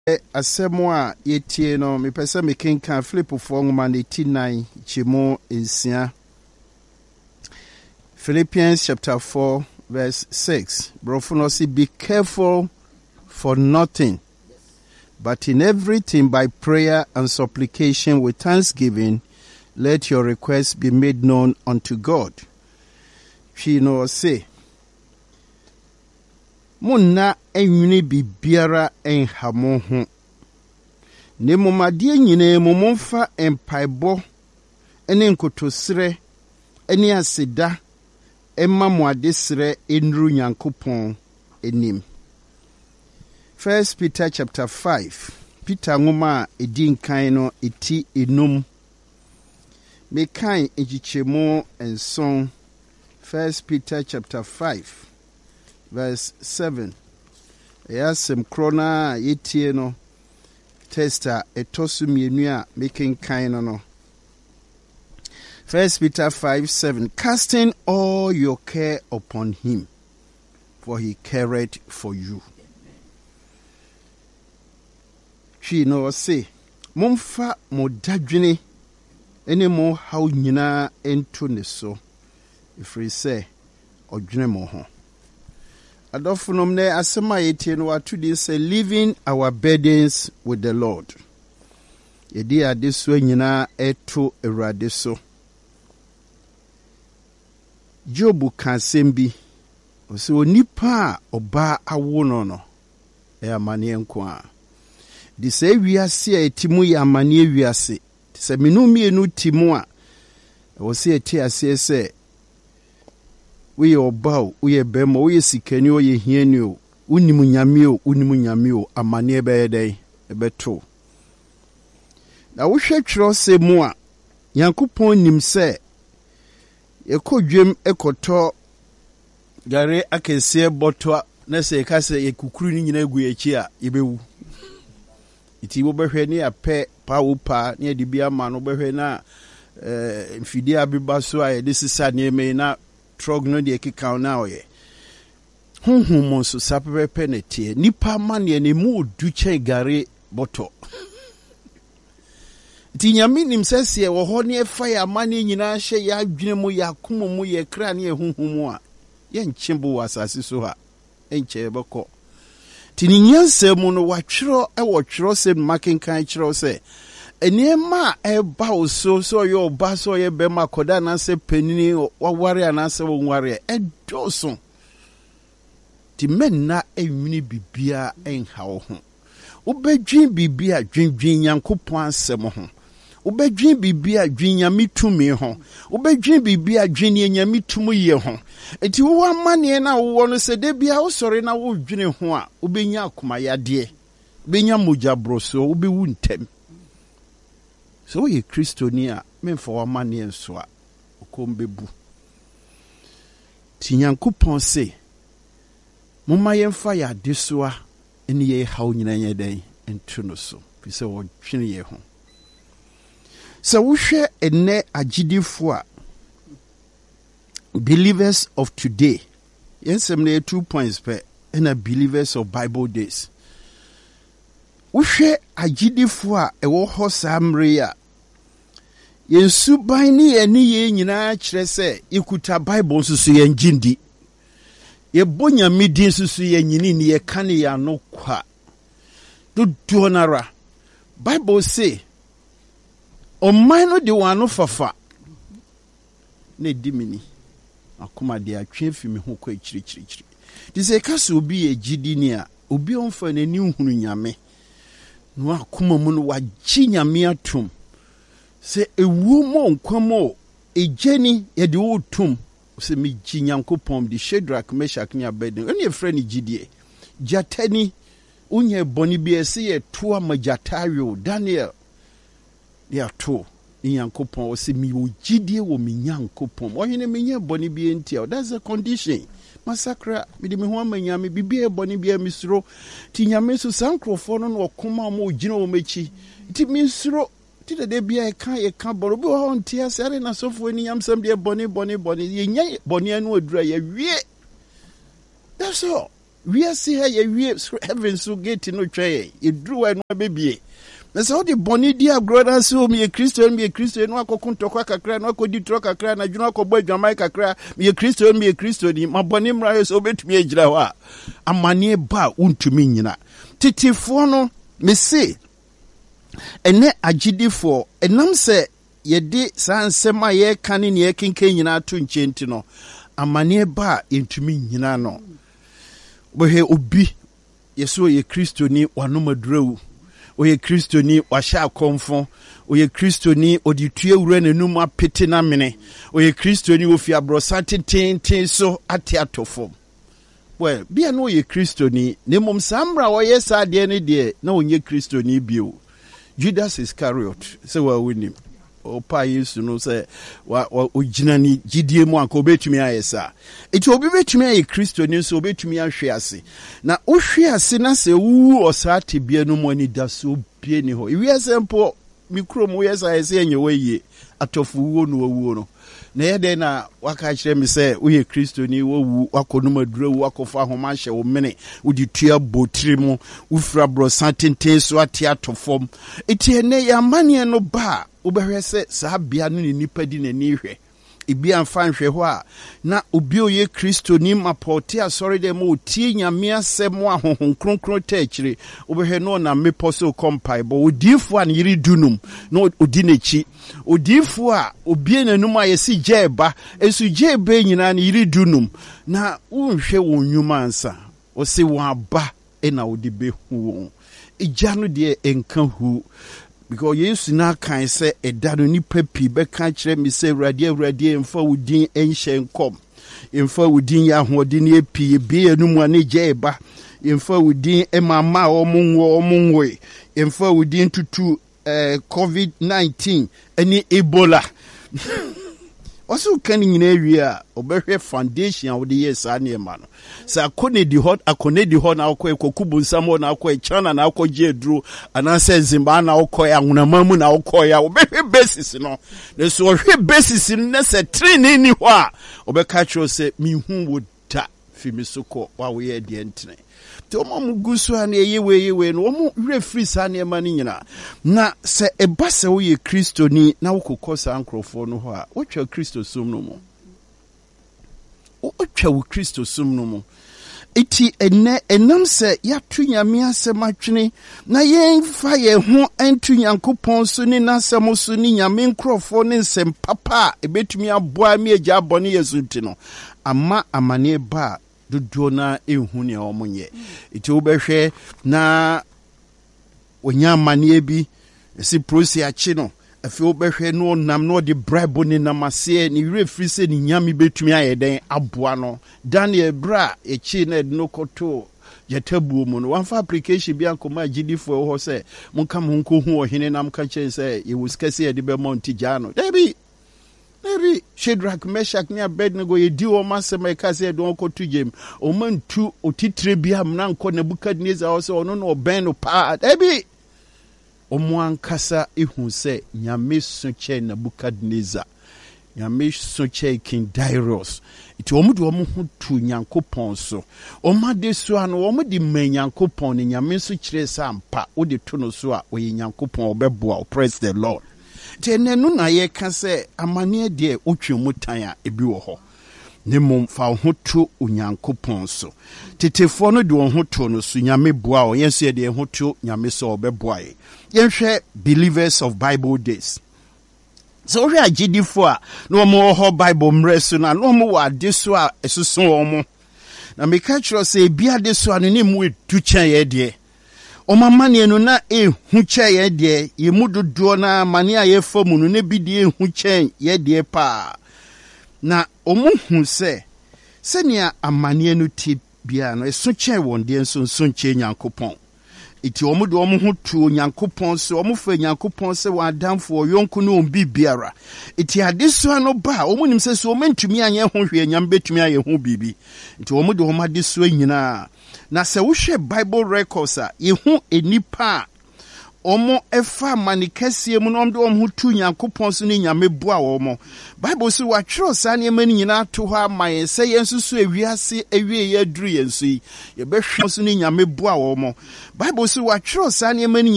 asɛm a yɛtie no mepɛ sɛ mekenka Filipofoɔ nwoma no 9 kyɛmu 6. Philippians chapter 4 verse 6. Brofo no say, be careful for nothing, but in everything by prayer and supplication with thanksgiving, let your requests be made known unto God. She no say, Munna enwini bibiara enha mo ho. Ne momade nyine momfa empaibo ene nkotosre ene aseda emma mo adesre enru Nyankopɔn enim. 1 Peter chapter 5. Peter ngoma edi nkan no eti enum. Me kan ejichemo enson. 1 Peter chapter 5 verse 7. Eyasem krona yetie no testa etosu mienu a making kind no. 1 Peter 5:7. Casting all your care upon him, for he careth for you. She no say, Mumfa mo dadwene ene mo haw nyina ento ne so. Ifri say, odwene mo ho. Adofunom ne asema yetie no atudi say living our burdens with the Lord. Yedi ade so nyina eto Awurade so. Job kan sembi. O se onipa oba awo no e amane nko a. Di se wiase a etimu ya amane wiase. Se menu mienu timu a o se eti ase se we obao, we bemo, we sikeni, we hienio, unimunyamio, amane bede, ebeto. Na wushe chiro se mua, Nyankopon nimse, yeko dwem ekoto, gare akese botwa, nese ekase yekukuru ni nyina egu echi a yebewu. Iti wo behwe ni ape pa upa ni edibia ma no behwe na mfidi abiba so a yede sisa ne me na trog no de kika na oye. Honhom so sapepe ne tie nipa mane ne mu du chen gare boto. Ti nyame nim sese wo ho ne efa ya mane nyina hye ya adwene mu ya komo mu ye kra ne honhom a ye nchembo wasase so ha enche beko. Ti ni nyanse mu no watwero e wo twero se makenkan twero se enema eba oso so yo ba so ye be makoda na se penini waware na se wonware edoso ti menna enwini bibia enha wo ho ubedwin bibia dwendwen Nyankopon asem ho ubedwin bibia dwen Nyame tumi ho ubedwin bibia dwen Nyame tumu ye ho enti wo amane na wo no se de bia wo sore na wo dwene ho a ubenya akoma yade benya mogya broso ubewu ntem. So ye Kristonia men for wa mane enso a okombebu. Ti Nyankopon se momma yemfa ya desoa ene ye haw nyina ye den ento no so fi se wo twene ye ho. So wo hwe ene agidifo a believers of today. Yensem na 2 points per ena believers of Bible days. Wo hwe agidifo a ewo ho samre a yensu ban ni eni ye nyina kire se ikuta Bible susu ye ngindi ye bonya midin susu ye nyini ni ye kane ya no kwa do donara Bible say o mino de wano fafa ne dimini akoma de atwe fimi ho kwa chiri di se kase obi ye gidi ni a obi onfa nani hunu nyame no akoma mu no wagye nyame atom se ewu mo nkwamo ejeni ye de wotum se mi gi Nyankopon di Shadrach Meshach ne Abednego ene efre ni gidie jatani unye boni bi ese ye to amajatawo Daniel ya to Nyankopon o se mi wo gidie wo mi Nyankopon o hene mi nye boni bi entia. That's a condition. Masakra mi de mi ho amanyame bibie boni bi misro ti nyame so sankrofo no no koma mo gina wo mechi ti misro ti de bia e kan boro bi ho ntia sare na sofo ni yamsam de boni ye nya boni anu adura ye wie. That's all. We are see here, we heaven so get no tray. You drew and no baby. That's how the bonny dear brother so me a Christian, no ako kuntoka kakra, no ako ditroka kra, na juno ako boy Jamaica kra, me a Christian, my bonny mrais obet me a jrawa. A manie ba untumi nyina. Titi fono, me say, ene agidi for, enam se, ye de san sema ye kanin ye kinke nyina tu nchenti no. A manie ba intumi nyina no. Bohe obi, yeso ye Christo ni wanuma drew. Oye Kristo ni washa konfon, oye Kristo ni oditue wure nenum apete na mene, oye Kristo ni ofi abrosa ten so ate atofom. Well, bia no oye Kristo ni nemom samra oye sa de ne de na onye Kristo ni bio. Judas Iscariot se wa winim. Opa Yesu no se wa ogina ni gidie mu anka obetumi ayesa. Eti obi betumi aye Kristo ni so obetumi ahwe ase. Na ohwe ase na se wu osate bia no mo ani da so bia ni ho. Iwi asempo mikro mu yesa ese enye waye atofu wo no wu no. Na yede na waka kire mi se uye Kristo ni wo wu wakono maduro wakofa homa hye wo mene udi tua botire mu ufra bro santenten so ate atofom. Eti ene ya mane no ba ubehwe se saa bia no ni nipa di nani hwe ibi amfa nhwe ho a na obi oye Kristo ni mapote asori de mo tie nyame asem ahohon kronkron ta akire ubehwe no na meposo kompai bo odifo an yiri dunum no odi nechi odifo a obi nanum ayesi jeba esu jeba nyina na yiri dunum na unhwe wonwuma ansa o se wa ba na odi behu ijanu de enka hu. Because Yesu na kan se edano ni papi be kan kire mi se awurade emfa wudin enhye nkom emfa wudin ya hoɔden epi bi enum ane jeba emfa wudin emama omunwo emfa wudin tutu COVID-19 ani Ebola. Also can nyina wi a obehwe foundation a wode yes ane ma no sa akone di hot na akọ ekokubu nsamo na akọ China na akọ jedru ananse Zimba na akọ ya nwunamamu na akọ ya obehwe basis no na so ohwe basis na se training ni ho a obeka kiro se mi hu woda fimisoko wa we ye de ntene to mo gusu an yewe no mo refree sa ne ma ni nyina na se ebase wo ye Kristo ni na wokokosa ankrofo no ho a wotwa Kristo sum no mo wotwa wo Kristo sum no mo eti enam se yatu nyame asem atwene na yen fa ye ho antu Nyankopɔn so ni nasem so ni nyame nkrofo ni nsem papa ebetumi aboa mi agya abone Yesu ti no ama amane ba dodo na ehu ne omonye iti obehwe na onya amane bi esi prosi achi no afi obehwe no nam no de bribe ni namase ni refri se ni nyame betumi ayeden aboa no Daniel bra echi na no koto yatabuo mu no wanfa application bi ankoma gidifo ho se monka mo nko hu ohene nam ka chen se ye wuskase ye de be monti jano Maybe Shadrach, Meshach, ni Abednego ye di o masema kase do ko tujem o mantu otitire bia mna nko Nebukadnezar o se ono no ben no pa ebi o mo ankasa ehun se nyame soche Nebukadnezar nyame soche King Darius iti o mu de o mu hu tu Nyankopɔn so o ma de so ano o mu de man Nyankopɔn ni nyame so kire sampa o de to no so a o ye Nyankopɔn obeboa. Praise the Lord. Tenenu na ye ka se amane de otwemu tan a ebi wo ho ne mom fa ho to Onyankopɔn so tetefo no de wo ho to no so nyame boa o yenso de ho to nyame so obeboa ye yenhwe believers of Bible days so we agidifo a no mo ho Bible mreso na no mo wa de so a esusun wo mo na me ka kiro se bia de so anu ne mu edu chan ye de o mamane no na ehu che ye de ye mudodo na mane a ye famu no ne bi de ehu chen ye de pa na o mu hu se nea amane no ti bia no eso chen won de nso chen Nyankopɔn iti o mu de o mu hu tu Nyankopɔn se o mu fa Nyankopɔn se wa damfo yonko no ombi biara iti adeso no ba o mu nim se so o mentumi anye ho hwe nyam betumi aye ho bibi iti o mu de o ma deso nyina na se wo hwe Bible records a ye hu enipa omo efa manikese mu no de omo tu Nyankopon so ne nyame boa omo. Bible say wa twero sa ne mani nyina to ho amaye se yensusu ewiase ewie ye duru yensu yi ye behwe so ne nyame boa omo. Bible say wa twero sa ne mani